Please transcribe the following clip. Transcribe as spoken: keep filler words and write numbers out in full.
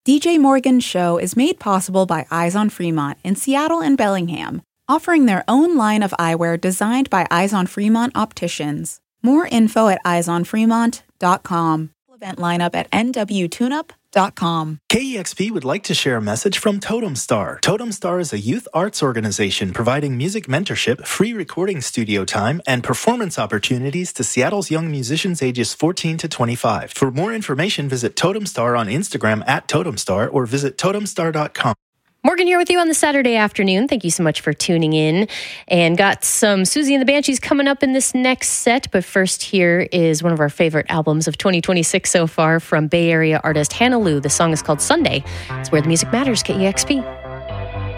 D J Morgan's show is made possible by Eyes on Fremont in Seattle and Bellingham, offering their own line of eyewear designed by Eyes on Fremont opticians. More info at eyes on fremont dot com. Event lineup at n w tune up dot com. K E X P would like to share a message from Totem Star. Totem Star is a youth arts organization providing music mentorship, free recording studio time, and performance opportunities to Seattle's young musicians ages fourteen to twenty-five. For more information, visit Totem Star on Instagram at Totem Star or visit totem star dot com. Morgan here with you on the Saturday afternoon. Thank you so much for tuning in. And got some Susie and the Banshees coming up in this next set. But first, here is one of our favorite albums of twenty twenty-six so far from Bay Area artist Hannah Lou. The song is called Sunday. It's Where the Music Matters, K E X P.